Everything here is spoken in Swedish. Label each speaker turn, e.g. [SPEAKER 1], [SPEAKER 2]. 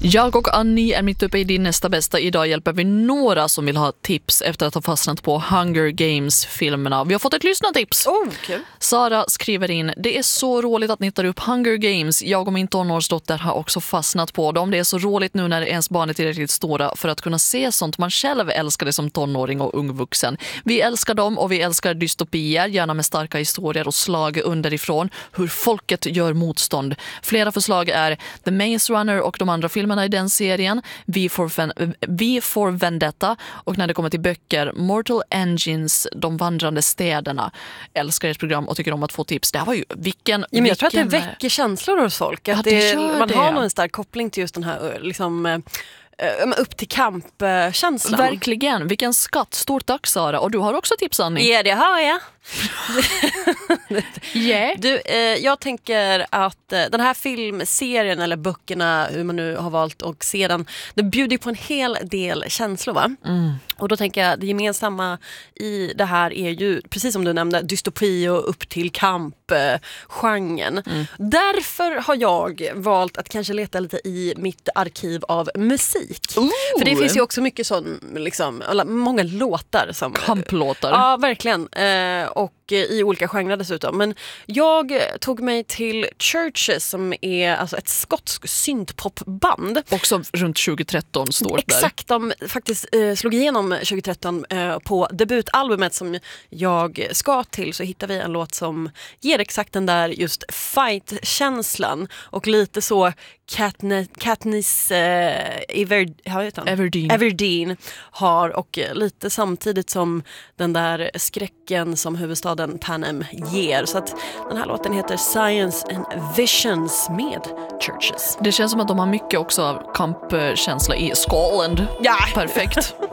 [SPEAKER 1] Jag och Annie är mitt uppe i din nästa bästa. Idag hjälper vi några som vill ha tips efter att ha fastnat på Hunger Games-filmerna. Vi har fått ett lyssnartips.
[SPEAKER 2] Kul.
[SPEAKER 1] Sara skriver in: det är så roligt att ni tar upp Hunger Games. Jag och min tonårsdotter har också fastnat på dem. Det är så roligt nu när ens barn är tillräckligt stora för att kunna se sånt man själv älskade som tonåring och ungvuxen. Vi älskar dem och vi älskar dystopier, gärna med starka historier och slag underifrån. Hur folket gör motstånd. Flera förslag är The Maze Runner och de andra filmerna i den serien, V for Vendetta, och när det kommer till böcker, Mortal Engines, De vandrande städerna. Älskar ert program och tycker om att få tips. Det här var ju
[SPEAKER 2] jag tror att det väcker känslor hos folk. Att man har någon stark koppling till just den här liksom, upp till kampkänslan.
[SPEAKER 1] Verkligen, vilken skatt. Stort tack Sara. Och du har också tips, Annie.
[SPEAKER 2] Ja, det har jag.
[SPEAKER 1] Yeah.
[SPEAKER 2] Du, jag tänker att den här filmserien eller böckerna, hur man nu har valt att se den, det bjuder på en hel del känslor, va? Och då tänker jag, det gemensamma i det här är ju, precis som du nämnde, dystopi och upp till kamp-genren. Därför har jag valt att kanske leta lite i mitt arkiv av musik. För det finns ju också mycket sån, liksom, många låtar som...
[SPEAKER 1] Kamplåtar.
[SPEAKER 2] Ja, verkligen. Och i olika genrer dessutom. Men jag tog mig till Churches, som är alltså ett skotsk syntpopband.
[SPEAKER 1] Också runt 2013 står det där.
[SPEAKER 2] Exakt, de faktiskt slog igenom 2013 på debutalbumet som jag ska till, så hittar vi en låt som ger exakt den där just fight-känslan och lite så Katniss Everdeen har, och lite samtidigt som den där skräcken som huvudstaden Panem ger. Så att den här låten heter Science and Visions med Churches.
[SPEAKER 1] Det känns som att de har mycket också av kampkänsla i Scotland.
[SPEAKER 2] Ja.
[SPEAKER 1] Perfekt.